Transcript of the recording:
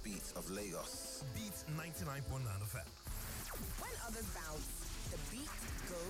heartbeat of Lagos. Beat 99.9 FM. When others bounce, the beat goes